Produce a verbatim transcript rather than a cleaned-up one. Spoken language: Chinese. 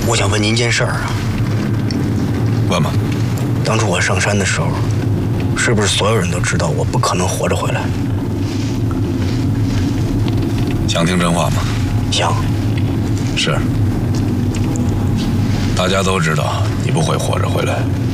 我想问您一件事儿啊。 问吧。 当初我上山的时候，是不是所有人都知道我不可能活着回来？ 想听真话吗？ 想。 是。大家都知道你不会活着回来。